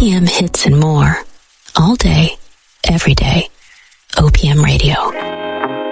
OPM hits and more. All day, every day. OPM Radio.